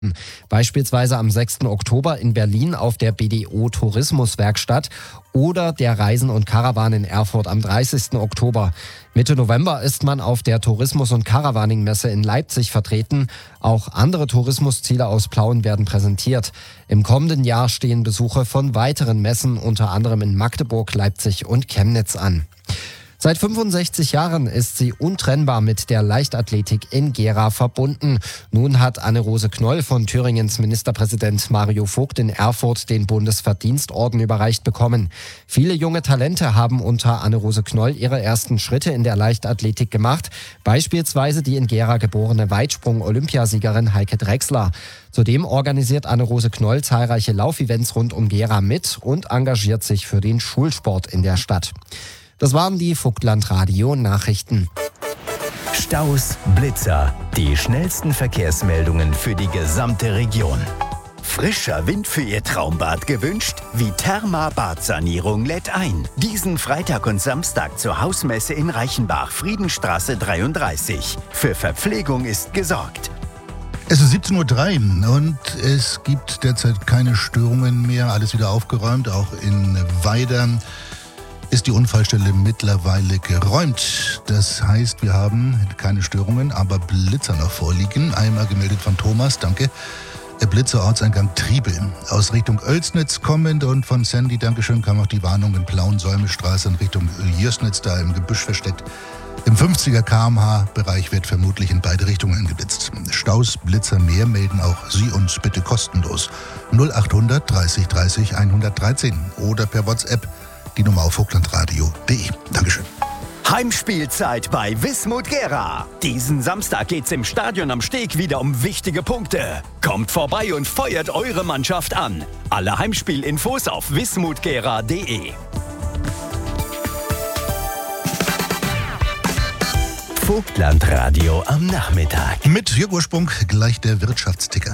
Beispielsweise am 6. Oktober in Berlin auf der BDO Tourismuswerkstatt oder der Reisen und Karawan in Erfurt am 30. Oktober. Mitte November ist man auf der Tourismus- und Caravaning-Messe in Leipzig vertreten. Auch andere Tourismusziele aus Plauen werden präsentiert. Im kommenden Jahr stehen Besuche von weiteren Messen, unter anderem in Magdeburg, Leipzig und Chemnitz an. Seit 65 Jahren ist sie untrennbar mit der Leichtathletik in Gera verbunden. Nun hat Anne-Rose Knoll von Thüringens Ministerpräsident Mario Vogt in Erfurt den Bundesverdienstorden überreicht bekommen. Viele junge Talente haben unter Anne-Rose Knoll ihre ersten Schritte in der Leichtathletik gemacht. Beispielsweise die in Gera geborene Weitsprung-Olympiasiegerin Heike Drechsler. Zudem organisiert Anne-Rose Knoll zahlreiche Laufevents rund um Gera mit und engagiert sich für den Schulsport in der Stadt. Das waren die Vogtland-Radio-Nachrichten. Staus, Blitzer, die schnellsten Verkehrsmeldungen für die gesamte Region. Frischer Wind für Ihr Traumbad gewünscht? Viterma Badsanierung lädt ein. Diesen Freitag und Samstag zur Hausmesse in Reichenbach, Friedenstraße 33. Für Verpflegung ist gesorgt. Es ist 17:03 Uhr und es gibt derzeit keine Störungen mehr. Alles wieder aufgeräumt, auch in Weida ist die Unfallstelle mittlerweile geräumt. Das heißt, wir haben keine Störungen, aber Blitzer noch vorliegen. Einmal gemeldet von Thomas, danke. Blitzer Ortseingang Triebel. Aus Richtung Oelsnitz kommend und von Sandy, dankeschön, kam auch die Warnung in Plauen-Säumestraße in Richtung Jörsnitz, da im Gebüsch versteckt. Im 50er km/h-Bereich wird vermutlich in beide Richtungen geblitzt. Staus, Blitzer, mehr melden auch Sie uns bitte kostenlos. 0800 30 30 113 oder per WhatsApp die Nummer auf vogtlandradio.de. Dankeschön. Heimspielzeit bei Wismut Gera. Diesen Samstag geht's im Stadion am Steg wieder um wichtige Punkte. Kommt vorbei und feuert eure Mannschaft an. Alle Heimspielinfos auf wismutgera.de. Vogtlandradio am Nachmittag. Mit Jörg Ursprung gleich der Wirtschaftsticker.